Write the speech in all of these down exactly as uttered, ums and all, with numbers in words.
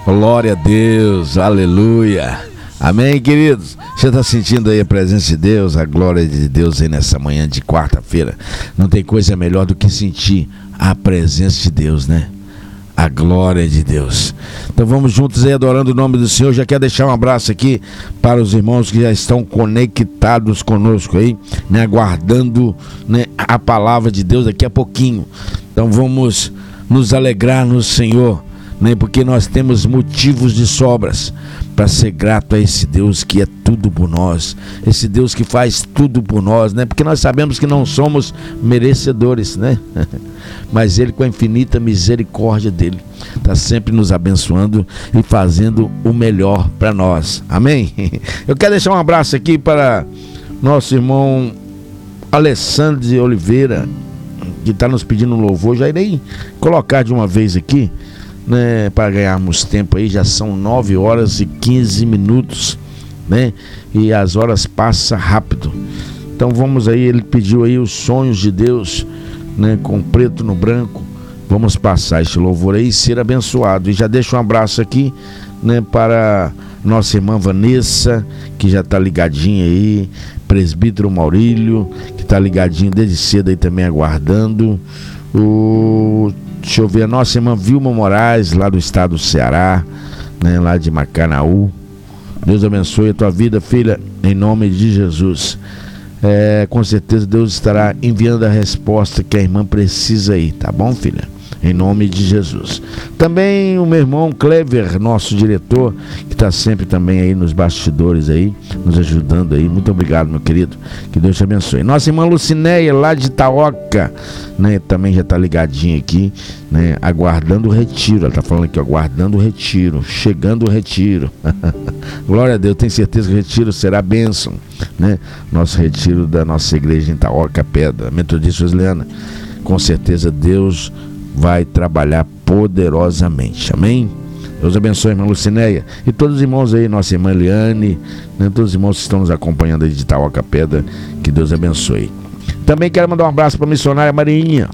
Glória a Deus, aleluia. Amém, queridos? Você está sentindo aí a presença de Deus, a glória de Deus aí nessa manhã de quarta-feira? Não tem coisa melhor do que sentir a presença de Deus, né? A glória de Deus. Então vamos juntos aí adorando o nome do Senhor. Já quero deixar um abraço aqui para os irmãos que já estão conectados conosco aí, né? Aguardando, né, a palavra de Deus daqui a pouquinho. Então vamos nos alegrar no Senhor, né? Porque nós temos motivos de sobras para ser grato a esse Deus que é tudo por nós, esse Deus que faz tudo por nós, né? Porque nós sabemos que não somos merecedores, né? Mas Ele, com a infinita misericórdia dele, está sempre nos abençoando e fazendo o melhor para nós. Amém? Eu quero deixar um abraço aqui para nosso irmão Alessandro de Oliveira, que está nos pedindo um louvor. Já irei colocar de uma vez aqui, né, para ganharmos tempo aí. Já são nove horas e quinze minutos, né? E as horas passam rápido. Então vamos aí, ele pediu aí os sonhos de Deus, né, com preto no branco. Vamos passar este louvor aí e ser abençoado. E já deixo um abraço aqui, né, para nossa irmã Vanessa, que já está ligadinha aí, presbítero Maurílio, que está ligadinho desde cedo aí também aguardando. O Deixa eu ver, a nossa irmã Vilma Moraes, lá do estado do Ceará, né, lá de Macanaú. Deus abençoe a tua vida, filha, em nome de Jesus. É, com certeza Deus estará enviando a resposta que a irmã precisa aí, tá bom, filha? Em nome de Jesus. Também o meu irmão Clever, nosso diretor, que está sempre também aí nos bastidores aí, nos ajudando aí. Muito obrigado, meu querido. Que Deus te abençoe. Nossa irmã Lucinéia, lá de Itaoca, né, também já está ligadinha aqui, né, aguardando o retiro. Ela está falando aqui, aguardando o retiro, chegando o retiro. Glória a Deus, tenho certeza que o retiro será bênção, né? Nosso retiro da nossa igreja em Itaoca, Pedra, Metodista Wesleyana. Com certeza Deus vai trabalhar poderosamente, amém? Deus abençoe a irmã Lucinéia e todos os irmãos aí, nossa irmã Eliane, né, todos os irmãos que estão nos acompanhando aí de Itaoca Pedra, que Deus abençoe. Também quero mandar um abraço para a missionária Marinha,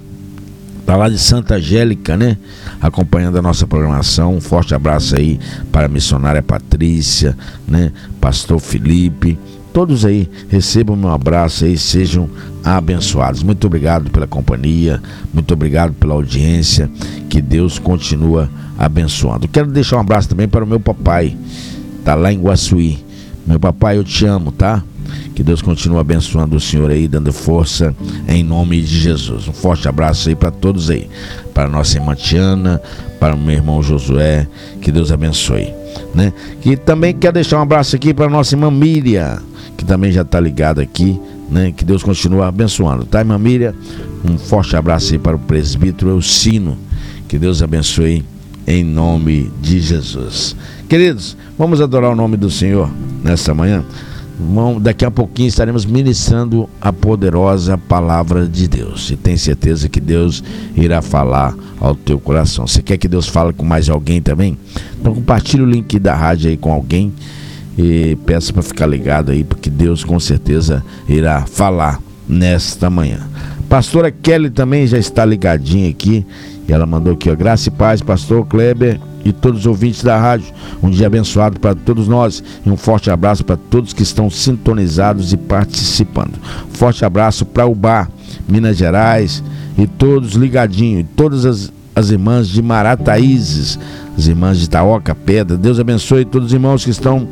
tá lá de Santa Angélica, né, acompanhando a nossa programação. Um forte abraço aí para a missionária Patrícia, né, pastor Felipe. Todos aí, recebam meu abraço aí, sejam abençoados. Muito obrigado pela companhia, muito obrigado pela audiência, que Deus continua abençoando. Quero deixar um abraço também para o meu papai, tá lá em Guaçuí. Meu papai, eu te amo, tá? Que Deus continue abençoando o senhor aí, dando força em nome de Jesus. Um forte abraço aí para todos aí, para a nossa irmã Tiana, para o meu irmão Josué, que Deus abençoe, né? E também quero deixar um abraço aqui para a nossa irmã Miriam, que também já está ligado aqui, né? Que Deus continue abençoando, tá, irmã Miriam? Um forte abraço aí para o presbítero Elcino, que Deus abençoe em nome de Jesus. Queridos, vamos adorar o nome do Senhor nesta manhã. Daqui a pouquinho estaremos ministrando a poderosa palavra de Deus, e tem certeza que Deus irá falar ao teu coração. Você quer que Deus fale com mais alguém também? Então compartilhe o link da rádio aí com alguém e peça para ficar ligado aí, porque Deus com certeza irá falar nesta manhã. Pastora Kelly também já está ligadinha aqui, e ela mandou aqui, ó, graça e paz, pastor Kleber e todos os ouvintes da rádio. Um dia abençoado para todos nós e um forte abraço para todos que estão sintonizados e participando. Forte abraço para o Bar, Minas Gerais, e todos ligadinhos, todas as, as irmãs de Marataízes, as irmãs de Itaoca Pedra. Deus abençoe todos os irmãos que estão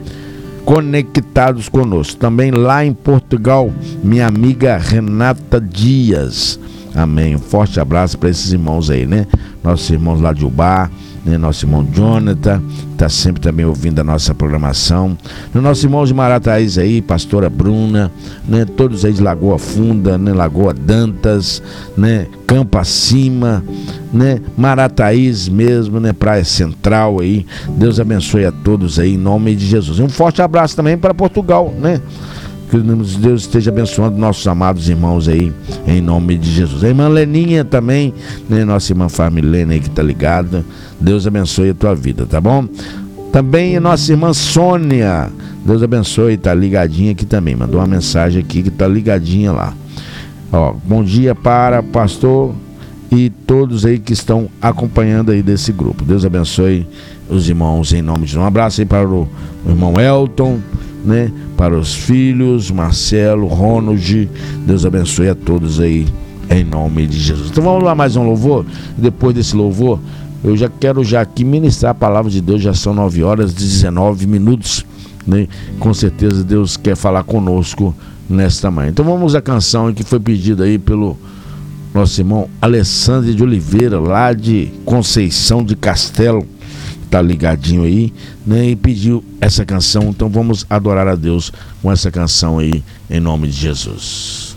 conectados conosco. Também lá em Portugal, minha amiga Renata Dias. Amém. Um forte abraço para esses irmãos aí, né? Nossos irmãos lá de Ubá, né? Nosso irmão Jonathan, está sempre também ouvindo a nossa programação. Nossos irmãos de Marataízes aí, pastora Bruna, né? Todos aí de Lagoa Funda, né? Lagoa Dantas, né? Campo Acima, né? Marataízes mesmo, né? Praia Central aí. Deus abençoe a todos aí em nome de Jesus. E um forte abraço também para Portugal, né? Que Deus esteja abençoando nossos amados irmãos aí, em nome de Jesus. A irmã Leninha também, né? Nossa irmã Familena aí que tá ligada. Deus abençoe a tua vida, tá bom? Também a nossa irmã Sônia, Deus abençoe, tá ligadinha aqui também. Mandou uma mensagem aqui que tá ligadinha lá. Ó, bom dia para pastor e todos aí que estão acompanhando aí desse grupo. Deus abençoe os irmãos em nome de Jesus. Um abraço aí para o, o irmão Elton, né? Para os filhos, Marcelo, Ronald. Deus abençoe a todos aí em nome de Jesus. Então vamos lá, mais um louvor. Depois desse louvor, eu já quero já aqui ministrar a palavra de Deus. Já são nove horas e dezenove minutos, né? Com certeza Deus quer falar conosco nesta manhã. Então vamos à canção que foi pedida aí pelo nosso irmão Alessandro de Oliveira, lá de Conceição de Castelo, tá ligadinho aí, né? E pediu essa canção. Então vamos adorar a Deus com essa canção aí, em nome de Jesus.